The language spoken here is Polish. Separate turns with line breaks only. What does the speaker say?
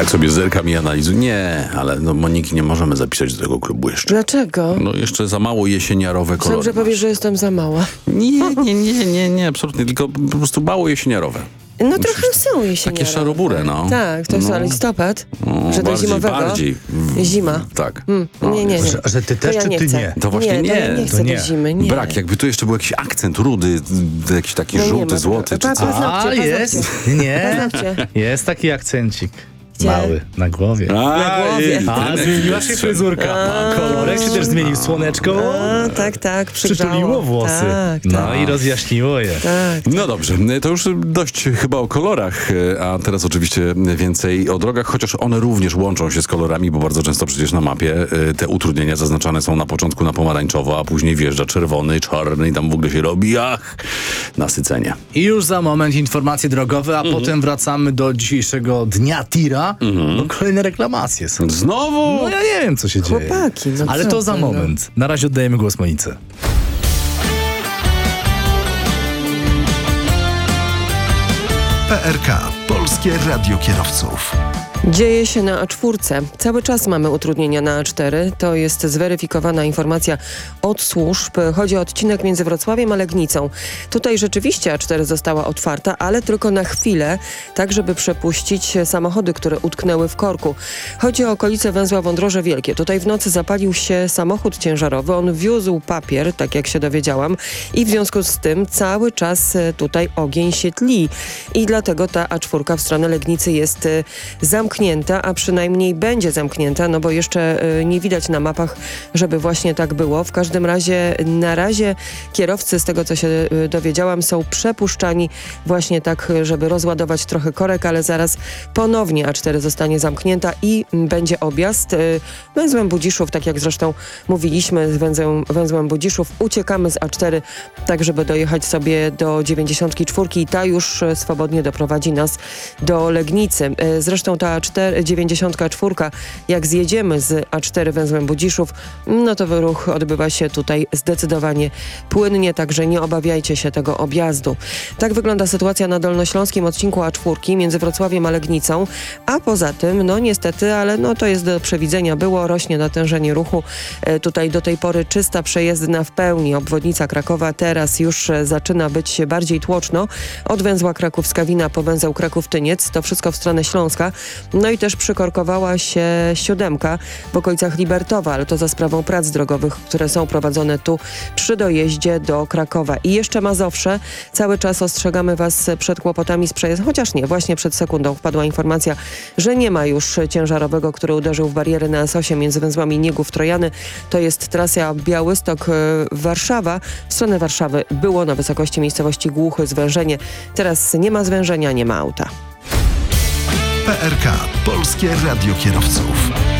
Tak sobie zerkam i analizuję. Nie, ale Moniki nie możemy zapisać do tego klubu jeszcze.
Dlaczego?
Jeszcze za mało jesieniarowe kolory.
Myślałem, że powiesz, że jestem za mała.
Nie, absolutnie, tylko po prostu mało jesieniarowe.
No trochę są jesieniarowe.
Takie szaroburę, no.
Tak, to jest listopad, że do
bardziej,
zimowego.
Bardziej.
Zima.
Tak.
Nie.
Że ty też,
ja
czy
nie
ty
chcę.
nie?
To właśnie nie.
Ja nie chcę
To nie.
do zimy, nie.
Brak, jakby tu jeszcze był jakiś akcent rudy, jakiś taki
No nie
żółty,
ma.
złoty, czy coś.
Paznokcie.
Jest. Nie.
Paznokcie.
Jest taki akcencik.
Gdzie?
Mały, na głowie.
Na głowie.
Zmieniła się fryzurka. Kolorek się też zmienił. Słoneczko
Tak,
przytuliło włosy.
Tak.
I rozjaśniło je.
Tak.
No dobrze, to już dość chyba o kolorach, a teraz oczywiście więcej o drogach, chociaż one również łączą się z kolorami, bo bardzo często przecież na mapie te utrudnienia zaznaczane są na początku na pomarańczowo, a później wjeżdża czerwony, czarny i tam w ogóle się robi, nasycenie.
I już za moment informacje drogowe, a potem wracamy do dzisiejszego dnia tira, bo kolejne reklamacje są.
Znowu?
No ja nie wiem, co się dzieje.
Chłopaki, no
ale
co
to za
ty,
moment. Na razie oddajemy głos Monice.
PRK. Polskie Radio Kierowców.
Dzieje się na A4. Cały czas mamy utrudnienia na A4. To jest zweryfikowana informacja od służb. Chodzi o odcinek między Wrocławiem a Legnicą. Tutaj rzeczywiście A4 została otwarta, ale tylko na chwilę, tak żeby przepuścić samochody, które utknęły w korku. Chodzi o okolice węzła Wądroże Wielkie. Tutaj w nocy zapalił się samochód ciężarowy. On wiózł papier, tak jak się dowiedziałam, i w związku z tym cały czas tutaj ogień się tli. I dlatego ta A4 w stronę Legnicy jest zamknięta, a przynajmniej będzie zamknięta, no bo jeszcze nie widać na mapach, żeby właśnie tak było. W każdym razie na razie kierowcy, z tego co się dowiedziałam, są przepuszczani właśnie tak, żeby rozładować trochę korek, ale zaraz ponownie A4 zostanie zamknięta i będzie objazd. Węzłem Budziszów, tak jak zresztą mówiliśmy, z węzłem Budziszów uciekamy z A4, tak żeby dojechać sobie do 94 i ta już swobodnie doprowadzi nas do Legnicy. Zresztą ta 94, jak zjedziemy z A4 węzłem Budziszów, no to ruch odbywa się tutaj zdecydowanie płynnie, także nie obawiajcie się tego objazdu. Tak wygląda sytuacja na dolnośląskim odcinku A4 między Wrocławiem a Legnicą, a poza tym, no niestety, ale no to jest do przewidzenia było, rośnie natężenie ruchu. Tutaj do tej pory czysta przejezdna w pełni. Obwodnica Krakowa teraz już zaczyna być bardziej tłoczno. Od węzła Kraków-Skawina po węzeł Kraków-Tyniec, to wszystko w stronę Śląska. No i też przykorkowała się 7 w okolicach Libertowa, ale to za sprawą prac drogowych, które są prowadzone tu przy dojeździe do Krakowa. I jeszcze Mazowsze. Cały czas ostrzegamy Was przed kłopotami z przejazdem, chociaż nie, właśnie przed sekundą wpadła informacja, że nie ma już ciężarowego, który uderzył w bariery na S8 między węzłami Niegów-Trojany. To jest trasa Białystok-Warszawa. W stronę Warszawy było na wysokości miejscowości Głuchy zwężenie. Teraz nie ma zwężenia, nie ma auta.
PRK. Polskie Radio Kierowców.